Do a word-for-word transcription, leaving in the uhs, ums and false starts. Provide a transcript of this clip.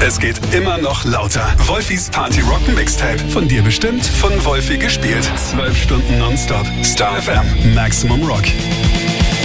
Es geht immer noch lauter. Wolfis Party Rock Mixtape. Von dir bestimmt, von Wolfi gespielt. Zwölf Stunden nonstop. Star F M. Maximum Rock.